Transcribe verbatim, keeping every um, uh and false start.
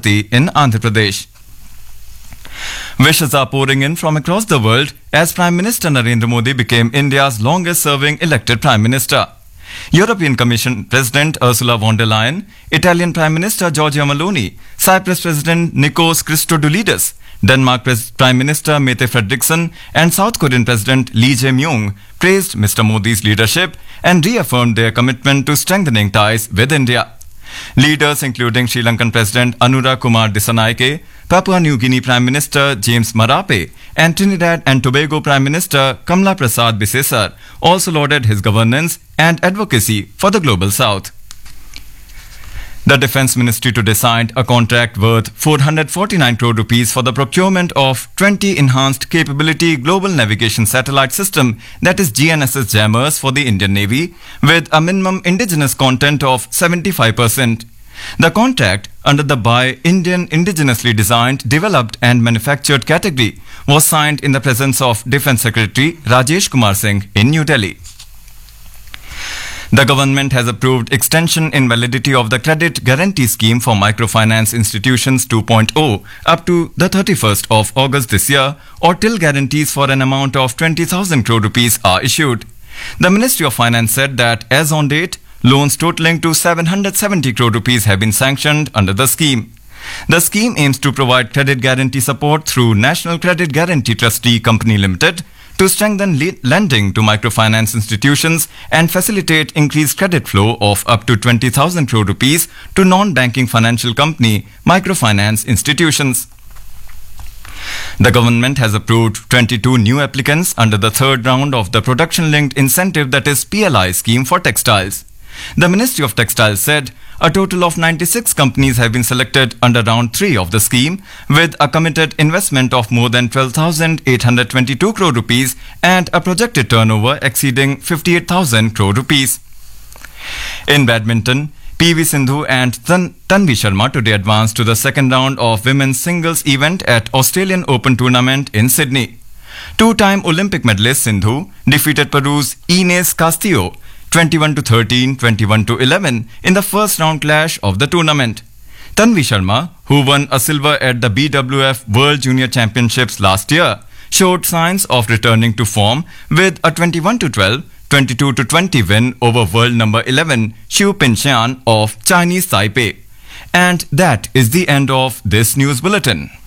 Tirupati in Andhra Pradesh. Wishes are pouring in from across the world as Prime Minister Narendra Modi became India's longest-serving elected Prime Minister. European Commission President Ursula von der Leyen, Italian Prime Minister Giorgia Meloni, Cyprus President Nikos Christodoulidis, Denmark Pres- Prime Minister Mette Frederiksen and South Korean President Lee Jae-myung praised Mister Modi's leadership and reaffirmed their commitment to strengthening ties with India. Leaders including Sri Lankan President Anura Kumar Dissanayake, Papua New Guinea Prime Minister James Marape and Trinidad and Tobago Prime Minister Kamla Prasad Bisesar also lauded his governance and advocacy for the Global South. The Defence Ministry today signed a contract worth four hundred forty-nine crore rupees for the procurement of twenty enhanced capability global navigation satellite system, that is G N S S jammers, for the Indian Navy with a minimum indigenous content of seventy-five percent. The contract under the Buy Indian Indigenously Designed, Developed and Manufactured category was signed in the presence of Defence Secretary Rajesh Kumar Singh in New Delhi. The government has approved extension in validity of the Credit Guarantee Scheme for Microfinance Institutions two point oh up to the thirty-first of August this year, or till guarantees for an amount of twenty thousand crore rupees are issued. The Ministry of Finance said that as on date, loans totaling to seven hundred seventy crore rupees have been sanctioned under the scheme. The scheme aims to provide credit guarantee support through National Credit Guarantee Trustee Company Limited to strengthen le- lending to microfinance institutions and facilitate increased credit flow of up to twenty thousand crore rupees to non-banking financial company microfinance institutions. The government has approved twenty-two new applicants under the third round of the Production-Linked Incentive, that is P L I scheme for textiles. The Ministry of Textiles said a total of ninety-six companies have been selected under round three of the scheme, with a committed investment of more than twelve thousand eight hundred twenty-two crore rupees and a projected turnover exceeding fifty-eight thousand crore rupees. In badminton, P V Sindhu and Tan- Tanvi Sharma today advanced to the second round of women's singles event at Australian Open Tournament in Sydney. Two-time Olympic medalist Sindhu defeated Peru's Inés Castillo twenty-one to thirteen, twenty-one to eleven in the first round clash of the tournament. Tanvi Sharma, who won a silver at the B W F World Junior Championships last year, showed signs of returning to form with a twenty-one to twelve, twenty-two to twenty win over world number eleven Xu Pinxian of Chinese Taipei. And that is the end of this news bulletin.